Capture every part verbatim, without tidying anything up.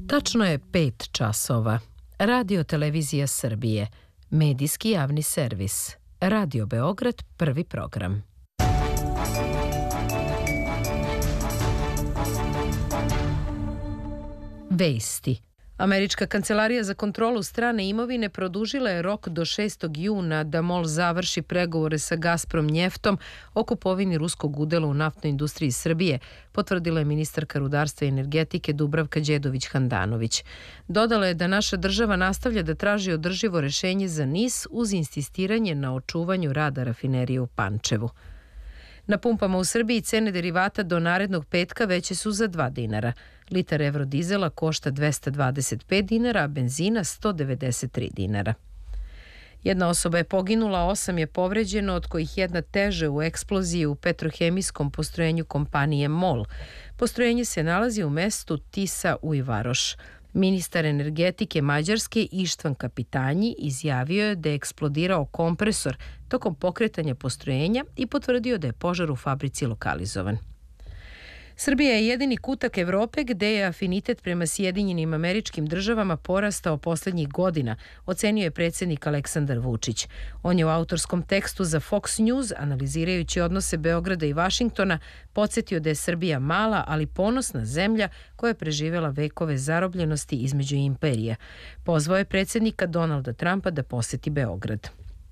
Tačno je pet časova. Radio Televizija Srbije, medijski javni servis. Radio Beograd, prvi program. Vesti. Američka kancelarija za kontrolu strane imovine produžila je rok do šestog juna da MOL završi pregovore sa Gazprom njeftom o kupovini ruskog udela u naftnoj industriji Srbije, potvrdila je ministarka rudarstva i energetike Dubravka Đedović-Handanović. Dodala je da naša država nastavlja da traži održivo rešenje za N I S uz insistiranje na očuvanju rada rafinerije u Pančevu. Na pumpama u Srbiji cene derivata do narednog petka veće su za dva dinara. Litar evrodizela košta dvesta dvadeset pet dinara, a benzina sto devedeset tri dinara. Jedna osoba je poginula, osam je povređeno, od kojih jedna teže u eksploziji u petrohemijskom postrojenju kompanije MOL. Postrojenje se nalazi u mestu Tisa Ujvaroš. Ministar energetike Mađarske Ištvan Kapitanji izjavio je da je eksplodirao kompresor tokom pokretanja postrojenja i potvrdio da je požar u fabrici lokalizovan. Srbija je jedini kutak Evrope gde je afinitet prema Sjedinjenim Američkim Državama porastao poslednjih godina, ocenio je predsjednik Aleksandar Vučić. On je u autorskom tekstu za Fox News, analizirajući odnose Beograda i Vašingtona, podsjetio da je Srbija mala, ali ponosna zemlja koja je preživela vekove zarobljenosti između imperija. Pozvao je predsjednika Donalda Trumpa da poseti Beograd.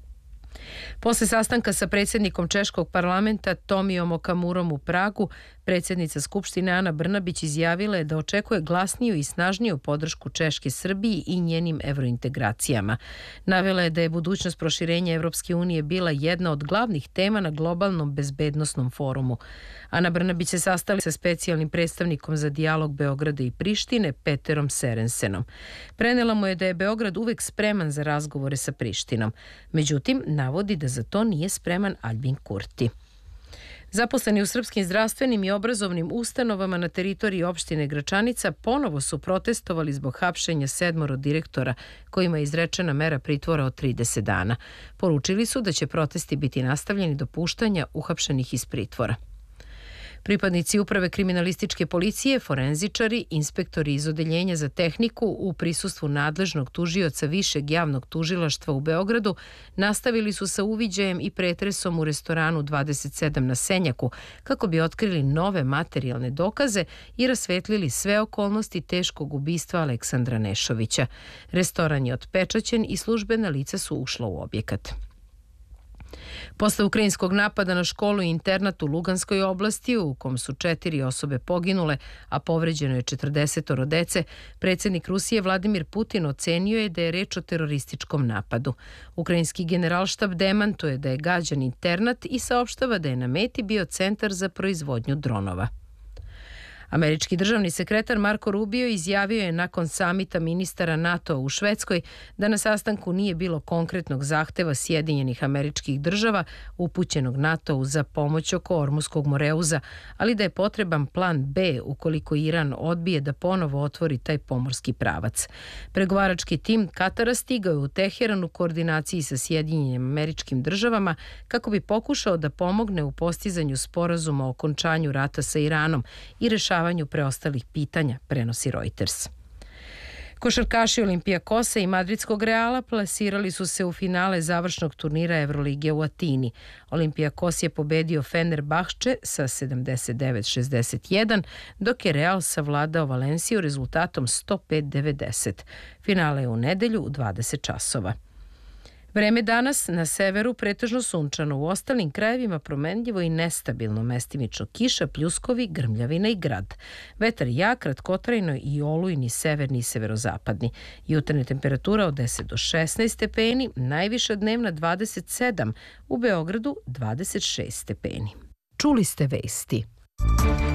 Posle sastanka sa predsjednikom Češkog parlamenta Tomijom Okamurom u Pragu, predsjednica Skupštine Ana Brnabić izjavila je da očekuje glasniju i snažniju podršku Češke Srbiji i njenim evrointegracijama. Navela je da je budućnost proširenja Evropske unije bila jedna od glavnih tema na globalnom bezbednosnom forumu. Ana Brnabić se sastala sa specijalnim predstavnikom za dijalog Beograda i Prištine Peterom Serensenom. Prenela mu je da je Beograd uvek spreman za razgovore sa Prištinom. Međutim, navodi da za to nije spreman Albin Kurti. Zaposleni u srpskim zdravstvenim i obrazovnim ustanovama na teritoriji opštine Gračanica ponovo su protestovali zbog hapšenja sedmoro direktora kojima je izrečena mera pritvora od trideset dana. Poručili su da će protesti biti nastavljeni do puštanja uhapšenih iz pritvora. Pripadnici Uprave kriminalističke policije, forenzičari, inspektori iz Odeljenja za tehniku u prisustvu nadležnog tužioca Višeg javnog tužilaštva u Beogradu nastavili su sa uviđajem i pretresom u restoranu dvadeset sedam na Senjaku kako bi otkrili nove materijalne dokaze i rasvetlili sve okolnosti teškog ubistva Aleksandra Nešovića. Restoran je otpečaćen i službena lica su ušla u objekat. Posle ukrajinskog napada na školu i internat u Luganskoj oblasti, u kom su četiri osobe poginule, a povređeno je četrdesetoro dece, predsjednik Rusije Vladimir Putin ocenio je da je reč o terorističkom napadu. Ukrajinski generalštab demantuje da je gađan internat i saopštava da je na meti bio centar za proizvodnju dronova. Američki državni sekretar Marko Rubio izjavio je nakon samita ministara NATO u Švedskoj da na sastanku nije bilo konkretnog zahteva Sjedinjenih Američkih Država upućenog NATO-u za pomoć oko Ormuskog Moreuza, ali da je potreban plan B ukoliko Iran odbije da ponovo otvori taj pomorski pravac. Pregovarački tim Katara stigao je u Teheran u koordinaciji sa Sjedinjenim Američkim Državama kako bi pokušao da pomogne u postizanju sporazuma o okončanju rata sa Iranom i rešavanju preostalih pitanja, prenosi Reuters. Košarkaši Olimpijakosa i Madridskog Reala plasirali su se u finale završnog turnira Evrolige u Atini. Olimpijakos je pobedio Fenerbahče sa sedamdeset devet šezdeset jedan, dok je Real savladao Valenciju rezultatom sto pet devedeset. Finale je u nedelju u dvadeset časova. Vreme danas na severu pretežno sunčano, u ostalim krajevima promenljivo i nestabilno, mestimično kiša, pljuskovi, grmljavina i grad. Vetar jak, kratkotrajno i olujni severni i severozapadni. Jutarnja temperatura od deset do šesnaest stepeni, najviša dnevna dvadeset sedam, u Beogradu dvadeset šest stepeni. Čuli ste vesti.